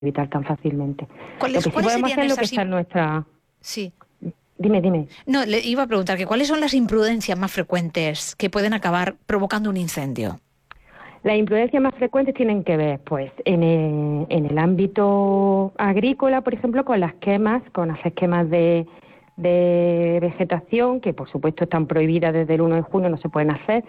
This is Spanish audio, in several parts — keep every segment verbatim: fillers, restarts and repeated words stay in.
evitar tan fácilmente. ¿Cuáles, lo que sí podemos hacer es lo que imp... está en nuestra... Sí. Dime, dime. No, le iba a preguntar que cuáles son las imprudencias más frecuentes que pueden acabar provocando un incendio. Las imprudencias más frecuentes tienen que ver, pues, en el, en el ámbito agrícola, por ejemplo, con las quemas, con hacer quemas de, de vegetación, que por supuesto están prohibidas desde el uno de junio, no se pueden hacer,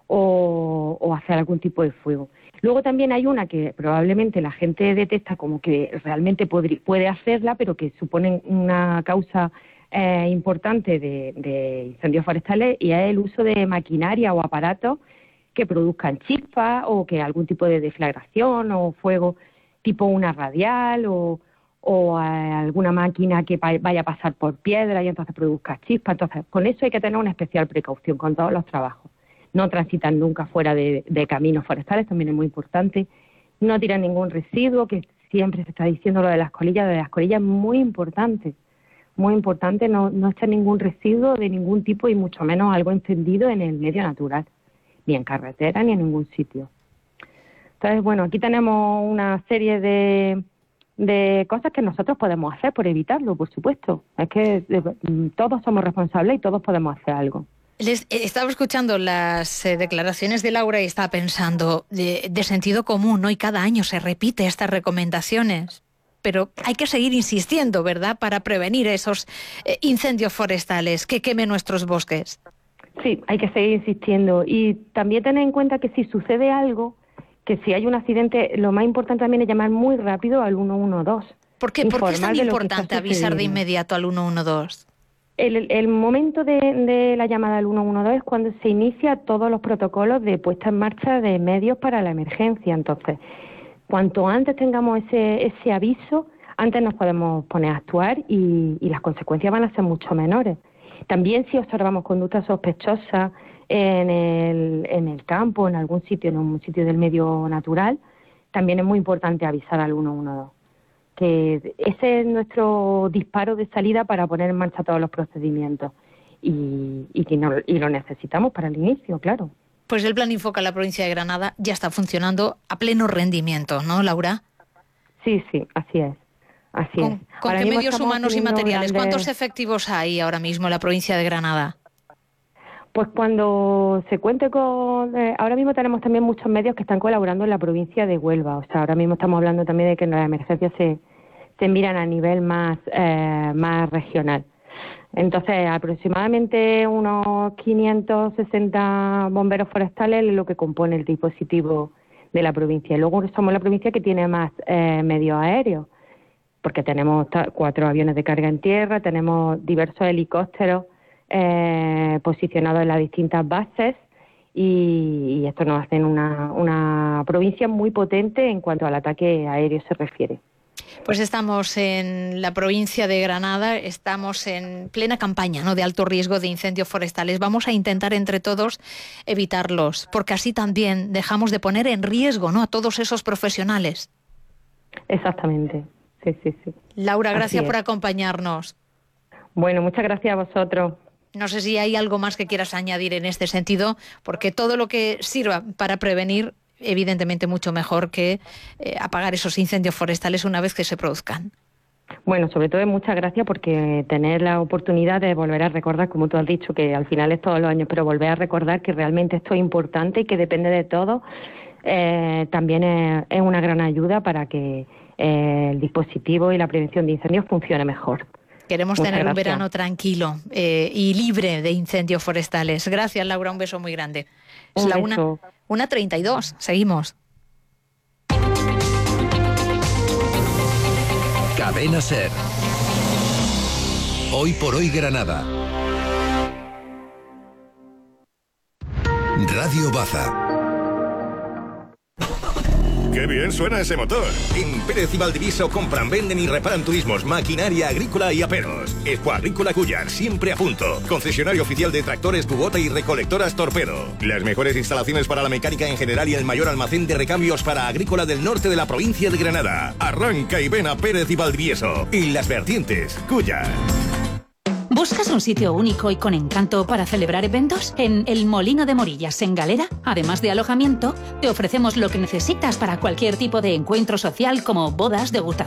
o, o hacer algún tipo de fuego. Luego también hay una que probablemente la gente detecta como que realmente podri, puede hacerla, pero que suponen una causa eh, importante de, de incendios forestales, y es el uso de maquinaria o aparatos que produzcan chispas o que algún tipo de deflagración o fuego tipo una radial o, o eh, alguna máquina que pa- vaya a pasar por piedra y entonces produzca chispas. Entonces, con eso hay que tener una especial precaución con todos los trabajos. No transitan nunca fuera de, de caminos forestales, también es muy importante. No tiran ningún residuo, que siempre se está diciendo lo de las colillas. Lo de las colillas es muy importante, muy importante no, no echar ningún residuo de ningún tipo y mucho menos algo encendido en el medio natural, ni en carretera, ni en ningún sitio. Entonces, bueno, aquí tenemos una serie de, de cosas que nosotros podemos hacer por evitarlo, por supuesto. Es que de, todos somos responsables y todos podemos hacer algo. Les, eh, estaba escuchando las eh, declaraciones de Laura y estaba pensando de, de sentido común, ¿no? Y cada año se repite estas recomendaciones. Pero hay que seguir insistiendo, ¿verdad?, para prevenir esos eh, incendios forestales que quemen nuestros bosques. Sí, hay que seguir insistiendo y también tener en cuenta que si sucede algo, que si hay un accidente, lo más importante también es llamar muy rápido al uno uno dos. ¿Por qué, ¿Por qué es tan importante avisar de inmediato al uno uno dos? El, el momento de, de la llamada al uno uno dos es cuando se inicia todos los protocolos de puesta en marcha de medios para la emergencia. Entonces, cuanto antes tengamos ese, ese aviso, antes nos podemos poner a actuar y, y las consecuencias van a ser mucho menores. También si observamos conductas sospechosas en el, en el campo, en algún sitio, en un sitio del medio natural, también es muy importante avisar al uno uno dos. Que ese es nuestro disparo de salida para poner en marcha todos los procedimientos. Y, y, que no, y lo necesitamos para el inicio, claro. Pues el Plan Infoca en la provincia de Granada ya está funcionando a pleno rendimiento, ¿no, Laura? Sí, sí, así es. Así ¿Con, es. ¿con qué medios humanos y materiales? Grandes... ¿Cuántos efectivos hay ahora mismo en la provincia de Granada? Pues cuando se cuente con... Eh, ahora mismo tenemos también muchos medios que están colaborando en la provincia de Huelva. O sea, ahora mismo estamos hablando también de que las emergencias se, se miran a nivel más, eh, más regional. Entonces, aproximadamente unos quinientos sesenta bomberos forestales es lo que compone el dispositivo de la provincia. Y luego somos la provincia que tiene más eh, medios aéreos, porque tenemos cuatro aviones de carga en tierra, tenemos diversos helicópteros eh, posicionados en las distintas bases y, y esto nos hace una, una provincia muy potente en cuanto al ataque aéreo se refiere. Pues estamos en la provincia de Granada, estamos en plena campaña, ¿no?, de alto riesgo de incendios forestales. Vamos a intentar entre todos evitarlos, porque así también dejamos de poner en riesgo, ¿no?, a todos esos profesionales. Exactamente. Sí, sí, sí. Laura, gracias por acompañarnos. Bueno, muchas gracias a vosotros. No sé si hay algo más que quieras añadir en este sentido, porque todo lo que sirva para prevenir, evidentemente mucho mejor que eh, apagar esos incendios forestales una vez que se produzcan. Bueno, sobre todo muchas gracias porque tener la oportunidad de volver a recordar, como tú has dicho, que al final es todos los años, pero volver a recordar que realmente esto es importante y que depende de todo, eh, también es, es una gran ayuda para que eh, el dispositivo y la prevención de incendios funcione mejor. Queremos Muchas tener gracias. un verano tranquilo eh, y libre de incendios forestales. Gracias, Laura, un beso muy grande. Es un la beso. una, una treinta y dos, seguimos. Cadena SER. Hoy por hoy Granada. Radio Baza. ¡Qué bien suena ese motor! En Pérez y Valdivieso compran, venden y reparan turismos, maquinaria agrícola y aperos. Expo Agrícola Cuyar, siempre a punto. Concesionario oficial de tractores Kubota y recolectoras Torpedo. Las mejores instalaciones para la mecánica en general y el mayor almacén de recambios para agrícola del norte de la provincia de Granada. Arranca y ven a Pérez y Valdivieso. Y las vertientes, Cuyar. ¿Buscas un sitio único y con encanto para celebrar eventos? En El Molino de Morillas, en Galera, además de alojamiento, te ofrecemos lo que necesitas para cualquier tipo de encuentro social como bodas, degustaciones,